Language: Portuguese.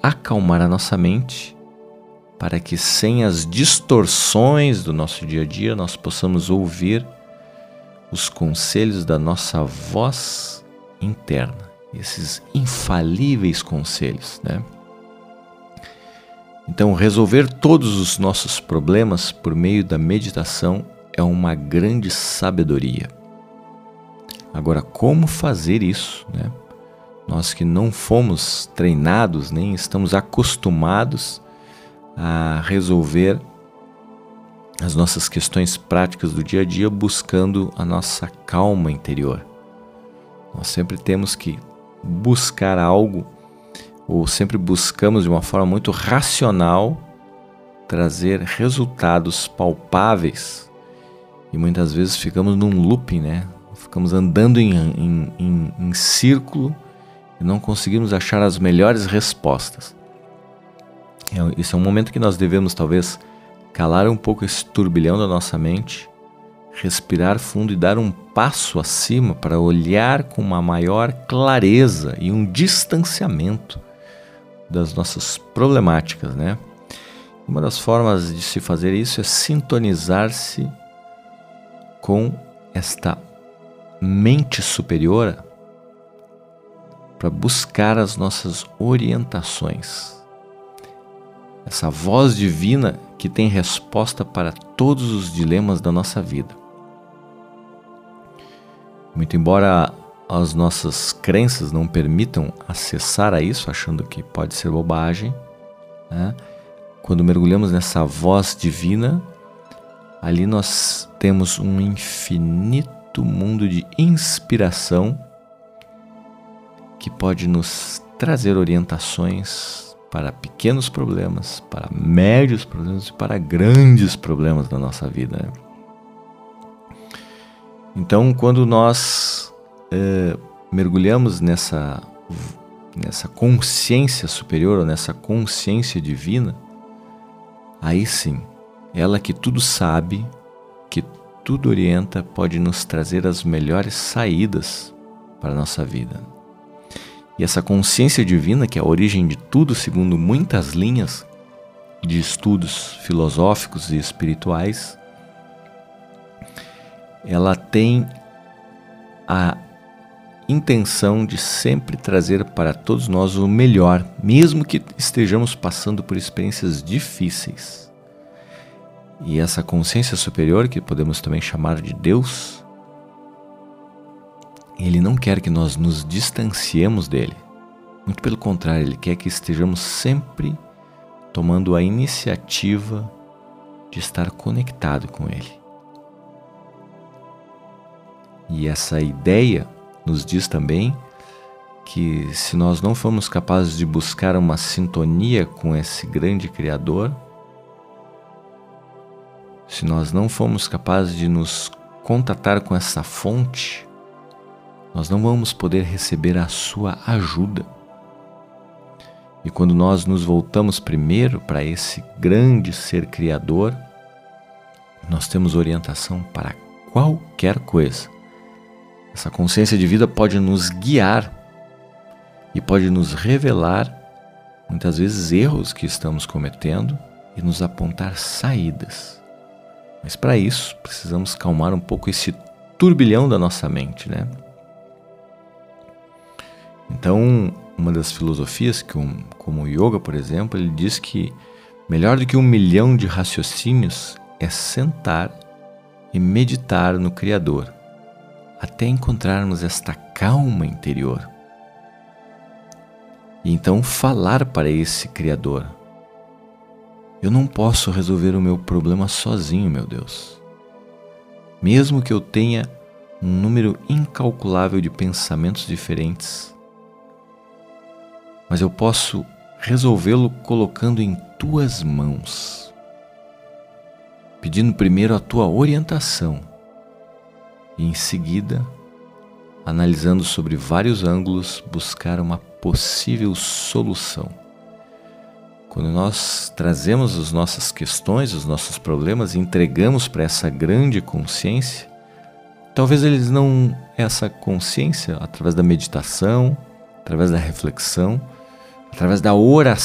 acalmar a nossa mente para que, sem as distorções do nosso dia a dia, nós possamos ouvir os conselhos da nossa voz interna, esses infalíveis conselhos, né? Então, resolver todos os nossos problemas por meio da meditação é uma grande sabedoria. Agora, como fazer isso, né? Nós que não fomos treinados, nem estamos acostumados a resolver as nossas questões práticas do dia a dia buscando a nossa calma interior. Nós sempre temos que buscar algo, ou sempre buscamos de uma forma muito racional trazer resultados palpáveis e muitas vezes ficamos num looping, né? Ficamos andando em círculo e não conseguimos achar as melhores respostas. Esse é um momento que nós devemos talvez calar um pouco esse turbilhão da nossa mente, respirar fundo e dar um passo acima para olhar com uma maior clareza e um distanciamento das nossas problemáticas, né? Uma das formas de se fazer isso é sintonizar-se com esta mente superior para buscar as nossas orientações. Essa voz divina que tem resposta para todos os dilemas da nossa vida. Muito embora as nossas crenças não permitam acessar a isso, achando que pode ser bobagem, né? Quando mergulhamos nessa voz divina, ali nós temos um infinito mundo de inspiração que pode nos trazer orientações para pequenos problemas, para médios problemas e para grandes problemas da nossa vida, né? Então, quando nós mergulhamos nessa consciência superior, ou nessa consciência divina, aí sim, ela que tudo sabe, que tudo orienta, pode nos trazer as melhores saídas para a nossa vida. E essa consciência divina, que é a origem de tudo, segundo muitas linhas de estudos filosóficos e espirituais, ela tem a intenção de sempre trazer para todos nós o melhor, mesmo que estejamos passando por experiências difíceis. E essa consciência superior, que podemos também chamar de Deus, Ele não quer que nós nos distanciemos dele. Muito pelo contrário, Ele quer que estejamos sempre tomando a iniciativa de estar conectado com Ele. E essa ideia nos diz também que se nós não formos capazes de buscar uma sintonia com esse grande Criador, se nós não formos capazes de nos contatar com essa fonte, nós não vamos poder receber a sua ajuda. E quando nós nos voltamos primeiro para esse grande ser Criador, nós temos orientação para qualquer coisa. Essa consciência de vida pode nos guiar e pode nos revelar, muitas vezes, erros que estamos cometendo e nos apontar saídas. Mas para isso, precisamos calmar um pouco esse turbilhão da nossa mente, né? Então, uma das filosofias, como o yoga, por exemplo, ele diz que melhor do que 1 milhão de raciocínios é sentar e meditar no Criador, até encontrarmos esta calma interior. E então falar para esse Criador: eu não posso resolver o meu problema sozinho, meu Deus. Mesmo que eu tenha um número incalculável de pensamentos diferentes, mas eu posso resolvê-lo colocando em tuas mãos, pedindo primeiro a tua orientação e em seguida, analisando sobre vários ângulos, buscar uma possível solução. Quando nós trazemos as nossas questões, os nossos problemas e entregamos para essa grande consciência, talvez eles não, essa consciência, através da meditação, através da reflexão, através da oração,